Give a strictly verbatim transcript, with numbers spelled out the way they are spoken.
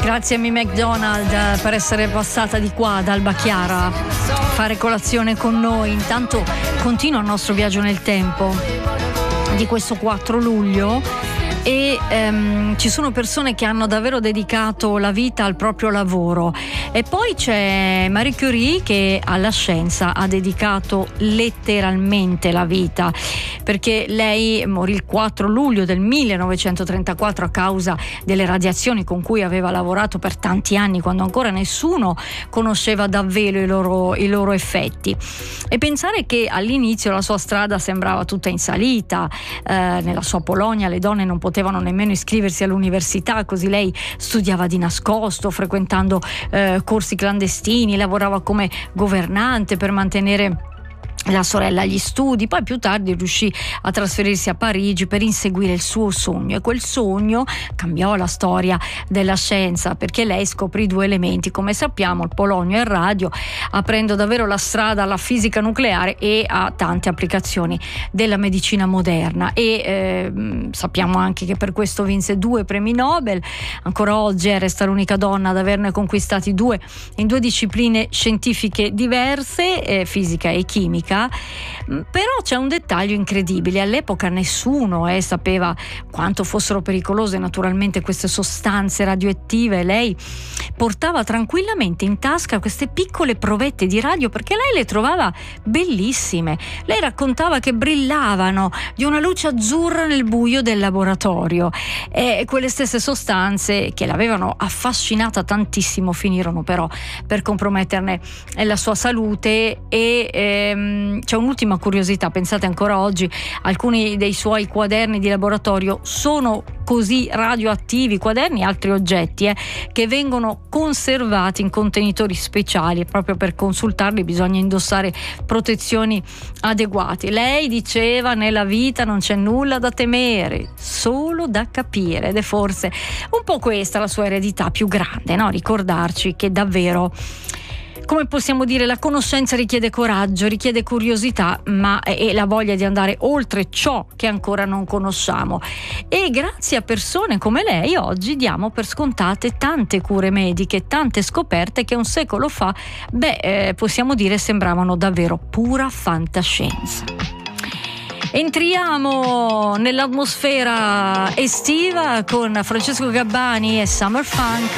Grazie a Mi McDonald per essere passata di qua da Alba Chiara a fare colazione con noi. Intanto continua il nostro viaggio nel tempo di questo quattro luglio e ehm, ci sono persone che hanno davvero dedicato la vita al proprio lavoro, e poi c'è Marie Curie che alla scienza ha dedicato letteralmente la vita, perché lei morì il quattro luglio del millenovecentotrentaquattro a causa delle radiazioni con cui aveva lavorato per tanti anni, quando ancora nessuno conosceva davvero i loro, i loro effetti. E pensare che all'inizio la sua strada sembrava tutta in salita, eh, nella sua Polonia le donne non potevano nemmeno iscriversi all'università, così lei studiava di nascosto, frequentando eh, corsi clandestini, lavorava come governante per mantenere la sorella agli studi, poi più tardi riuscì a trasferirsi a Parigi per inseguire il suo sogno, e quel sogno cambiò la storia della scienza, perché lei scoprì due elementi, come sappiamo, il polonio e il radio, aprendo davvero la strada alla fisica nucleare e a tante applicazioni della medicina moderna. E eh, sappiamo anche che per questo vinse due premi Nobel. Ancora oggi resta l'unica donna ad averne conquistati due in due discipline scientifiche diverse, eh, fisica e chimica. Però c'è un dettaglio incredibile: all'epoca nessuno eh, sapeva quanto fossero pericolose naturalmente queste sostanze radioattive. Lei portava tranquillamente in tasca queste piccole provette di radio perché lei le trovava bellissime. Lei raccontava che brillavano di una luce azzurra nel buio del laboratorio, e quelle stesse sostanze che l'avevano affascinata tantissimo finirono però per comprometterne la sua salute. E ehm, c'è un'ultima curiosità: pensate, ancora oggi alcuni dei suoi quaderni di laboratorio sono così radioattivi, quaderni e altri oggetti eh, che vengono conservati in contenitori speciali. Proprio per consultarli bisogna indossare protezioni adeguate. Lei diceva: nella vita non c'è nulla da temere, solo da capire. Ed è forse un po' questa la sua eredità più grande, no? Ricordarci che davvero, come possiamo dire, la conoscenza richiede coraggio, richiede curiosità, ma e la voglia di andare oltre ciò che ancora non conosciamo. E grazie a persone come lei oggi diamo per scontate tante cure mediche, tante scoperte che un secolo fa, beh, eh, possiamo dire sembravano davvero pura fantascienza. Entriamo nell'atmosfera estiva con Francesco Gabbani e Summer Funk.